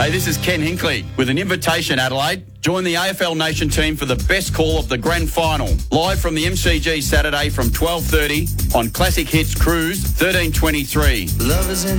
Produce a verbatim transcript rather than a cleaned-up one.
Hey, this is Ken Hinkley with an invitation, Adelaide. Join the A F L Nation team for the best call of the grand final. Live from the M C G Saturday from twelve thirty on Classic Hits Cruise thirteen twenty-three. Love is in